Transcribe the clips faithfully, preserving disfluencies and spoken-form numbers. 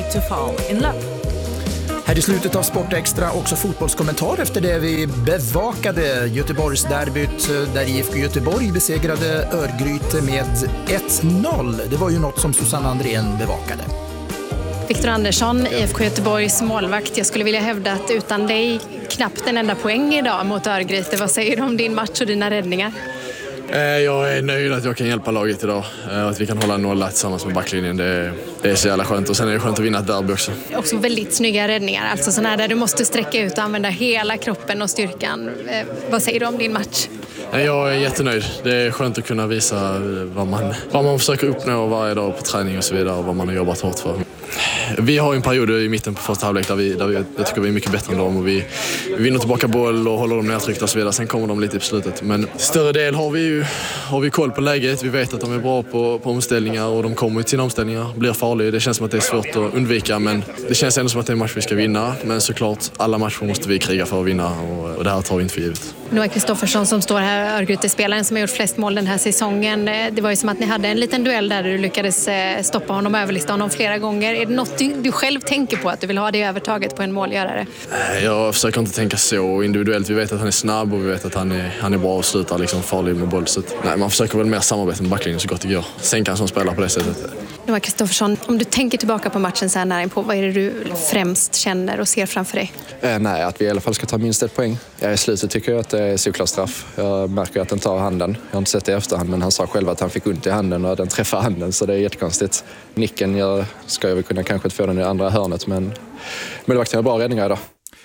to fall in love. Här i slutet av Sport Extra också fotbollskommentar efter det vi bevakade Göteborgs derbyt där I F K Göteborg besegrade Örgryte med ett noll. Det var ju något som Susanne Andrén bevakade. Viktor Andersson, I F K Göteborgs målvakt. Jag skulle vilja hävda att utan dig knappt en enda poäng idag mot Örgryte. Vad säger du om din match och dina räddningar? Jag är nöjd att jag kan hjälpa laget idag. Att vi kan hålla nolla tillsammans med backlinjen. Det är, det är så jävla skönt. Och sen är det skönt att vinna ett derby också. Också väldigt snygga räddningar. Alltså sådana här där du måste sträcka ut och använda hela kroppen och styrkan. Vad säger du om din match? Jag är jättenöjd. Det är skönt att kunna visa vad man, vad man försöker uppnå varje dag på träning och så vidare. Och vad man har jobbat hårt för. Vi har en period i mitten på första halvlek där vi, där vi jag tycker vi är mycket bättre än dem. Och vi, vi vinner tillbaka boll och håller dem nedtryckta och så vidare. Sen kommer de lite på slutet. Men större del har vi ju har vi koll på läget. Vi vet att de är bra på, på omställningar och de kommer till sina omställningar. Blir farliga. Det känns som att det är svårt att undvika. Men det känns ändå som att det är en match vi ska vinna. Men såklart, alla matcher måste vi kriga för att vinna. Och, och det här tar vi inte för givet. Noah Kristoffersson som står här, Örgryte-spelaren som har gjort flest mål den här säsongen. Det var ju som att ni hade en liten duell där du lyckades stoppa honom och överlista honom flera gånger. Är det något du, du själv tänker på, att du vill ha det övertaget på en målgörare? Jag försöker inte tänka så individuellt. Vi vet att han är snabb och vi vet att han är, han är bra och slutar liksom farlig med boll. Så att, nej, man försöker väl mer samarbeta med backlinjen så gott det går. Sen kan som spelar på det sättet. Noah Kristoffersson, om du tänker tillbaka på matchen så här nära på, vad är det du främst känner och ser framför dig? Eh, nej, att vi i alla fall ska ta minst ett poäng. Jag i slutet tycker jag att det är såklart straff. Jag märker att den tar handen. Jag har inte sett det i efterhand, men han sa själv att han fick ont i handen och den träffar handen, så det är jättekonstigt. Nicken jag, ska jag väl kunna kanske få den i andra hörnet, men målvakten har bra räddningar idag.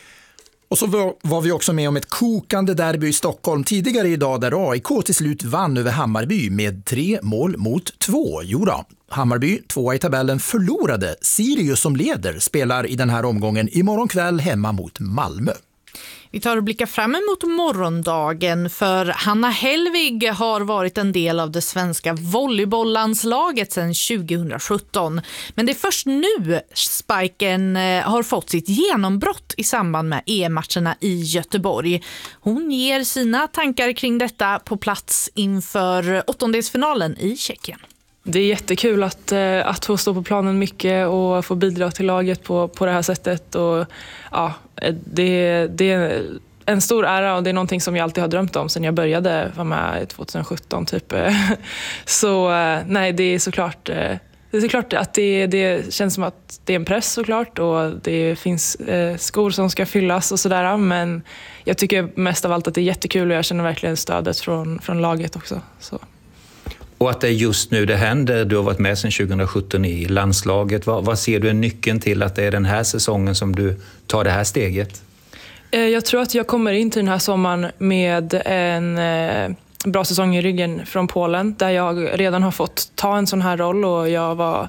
Och så var vi också med om ett kokande derby i Stockholm tidigare idag där A I K till slut vann över Hammarby med tre mål mot två. Jodå, Hammarby, tvåa i tabellen, förlorade. Sirius som leder spelar i den här omgången imorgon kväll hemma mot Malmö. Vi tar och blickar fram emot morgondagen, för Hanna Hellvig har varit en del av det svenska volleybollandslaget sedan tjugohundrasjutton. Men det är först nu Spiken har fått sitt genombrott i samband med E M-matcherna i Göteborg. Hon ger sina tankar kring detta på plats inför åttondelsfinalen i Tjeckien. Det är jättekul att, att få stå på planen mycket och få bidra till laget på, på det här sättet. Och, ja, det, det är en stor ära och det är någonting som jag alltid har drömt om sedan jag började vara med tjugosjutton. Typ. Så nej, det är såklart, det är såklart att det, det känns som att det är en press såklart och det finns skor som ska fyllas och sådär. Men jag tycker mest av allt att det är jättekul och jag känner verkligen stödet från, från laget också. Så. Och att det är just nu det händer. Du har varit med sedan tjugosjutton i landslaget. Vad, vad ser du är nyckeln till att det är den här säsongen som du tar det här steget? Jag tror att jag kommer in till den här sommaren med en bra säsong i ryggen från Polen. Där jag redan har fått ta en sån här roll och jag var...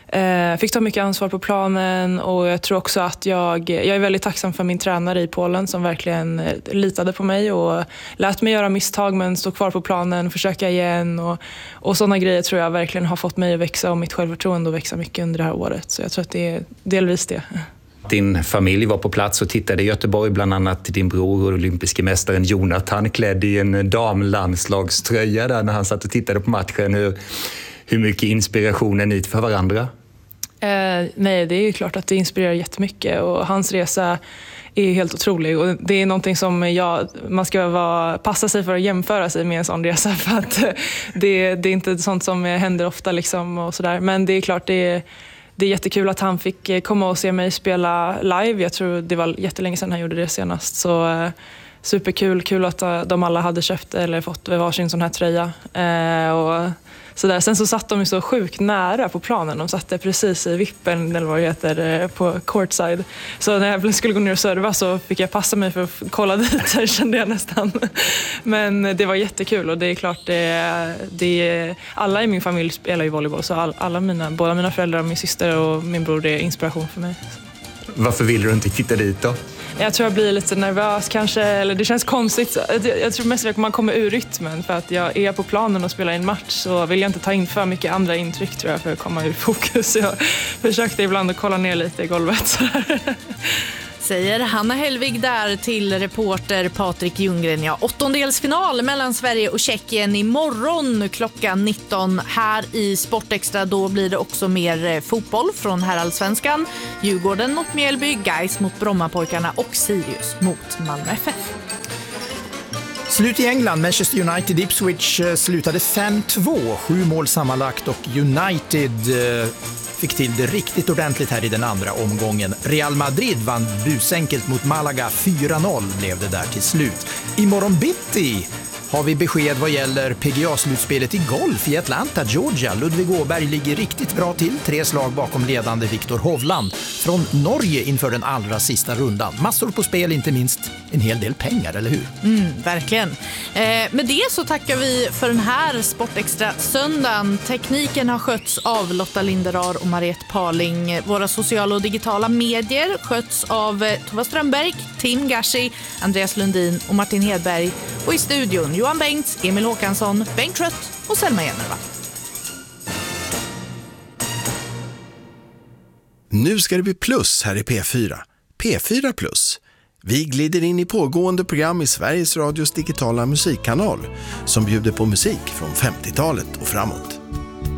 Jag fick ta mycket ansvar på planen och jag tror också att jag, jag är väldigt tacksam för min tränare i Polen som verkligen litade på mig och lät mig göra misstag men stå kvar på planen, försöka igen och, och sådana grejer tror jag verkligen har fått mig att växa och mitt självförtroende att växa mycket under det här året. Så jag tror att det är delvis det. Din familj var på plats och tittade i Göteborg, bland annat din bror och olympiske mästaren Jonathan klädd i en damlandslagströja där när han satt och tittade på matchen. Hur, hur mycket inspiration är ni för varandra? Eh, nej, det är ju klart att det inspirerar jättemycket och hans resa är helt otrolig och det är någonting som jag, man ska vara, passa sig för att jämföra sig med en sån resa för att det, det är inte sånt som händer ofta liksom och sådär. Men det är klart det är, det är jättekul att han fick komma och se mig spela live. Jag tror det var jättelänge sedan han gjorde det senast, så eh, superkul, kul att de alla hade köpt eller fått varsin sån här tröja eh, och så där. Sen så satt de ju så sjukt nära på planen. De satt precis i vippen eller vad det heter på courtside. Så när jag skulle gå ner och serva så fick jag passa mig för att kolla dit. Där kände jag nästan. Men det var jättekul och det är klart det, det alla i min familj spelar ju volleyboll så all, alla mina, båda mina föräldrar, min syster och min bror, det är inspiration för mig. Varför vill du inte titta dit då? Jag tror jag blir lite nervös kanske, eller det känns konstigt. Jag tror mest att man kommer ur rytmen för att jag är på planen och spelar en match så vill jag inte ta in för mycket andra intryck tror jag för att komma ur fokus. Jag försökte ibland att kolla ner lite i golvet. Säger Hanna Hellvig där till reporter Patrik Ljunggren. Ja, åttondelsfinal mellan Sverige och Tjeckien imorgon klockan nitton här i Sportextra. Då blir det också mer fotboll från herrallsvenskan. Djurgården mot Mjällby, Gais mot Brommapojkarna och Sirius mot Malmö F F. Slut i England. Manchester United Ipswich slutade fem två, sju mål sammanlagt och United fick till det riktigt ordentligt här i den andra omgången. Real Madrid vann busenkelt mot Malaga, fyra noll blev det där till slut. Imorgon bitti har vi besked vad gäller P G A-slutspelet i golf i Atlanta, Georgia. Ludvig Åberg ligger riktigt bra till, tre slag bakom ledande Viktor Hovland från Norge inför den allra sista rundan. Massor på spel, inte minst en hel del pengar, eller hur? Mm, verkligen. Eh, med det så tackar vi för den här Sportextra söndagen. Tekniken har skötts av Lotta Linderar och Mariette Parling. Våra sociala och digitala medier sköts av eh, Tova Strömberg, Tim Gashi, Andreas Lundin och Martin Hedberg. Och i studion Johan Bengts, Emil Håkansson, Bengt Trött och Selma Jennerva. Nu ska det bli plus här i P fyra. P fyra plus. Vi glider in i pågående program i Sveriges Radios digitala musikkanal som bjuder på musik från femtiotalet och framåt.